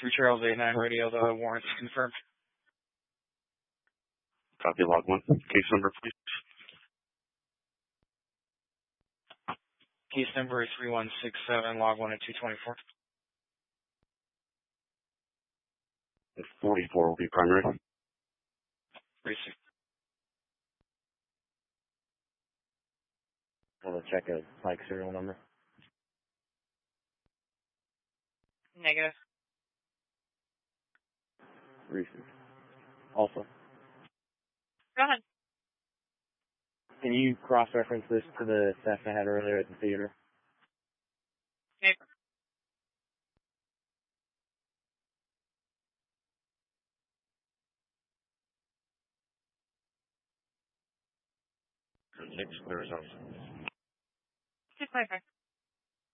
Through Charles 89 radio, the warrant's confirmed. Copy log 1. Case number, please. Case number is 3167, log 1 at 224. 44 will be primary. 36. Want to check a Pike serial number? Negative. Recent. Also, Go ahead. can you cross-reference this to the theft I had earlier at the theater? Okay. Next, clear results. 225.